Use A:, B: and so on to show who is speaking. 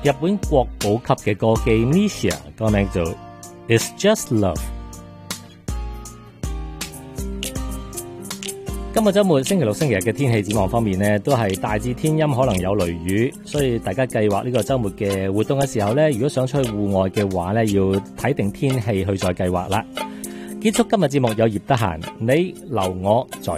A: 日本國寶級嘅歌姬 Misha 歌名做 It's Just Love。今個週末星期六、星期日嘅天氣展望方面呢，都係大致天陰，可能有雷雨，所以大家計劃呢個週末嘅活動嘅時候呢，如果想出去戶外嘅話呢，要睇定天氣去再計劃啦。結束今日節目有葉得閒，你留我在